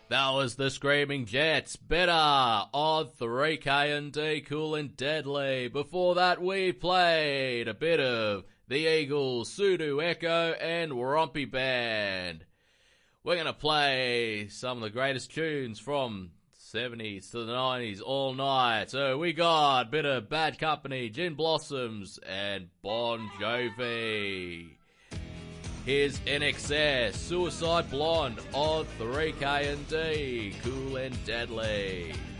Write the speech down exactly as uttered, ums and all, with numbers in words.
That was the Screaming Jets, Better on three K and D, Cool and Deadly. Before that we played a bit of The Eagles, Sudo Echo and Warumpi Band. We're going to play some of the greatest tunes from seventies to the nineties all night. So we got a bit of Bad Company, Gin Blossoms and Bon Jovi. Here's N X S, Suicide Blonde on three K and D, Cool and Deadly.